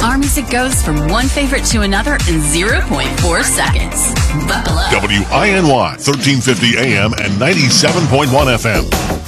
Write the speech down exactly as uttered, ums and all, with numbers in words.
Our music goes from one favorite to another in zero point four seconds. Buckle up. W I N Y, thirteen fifty A M and ninety-seven point one F M.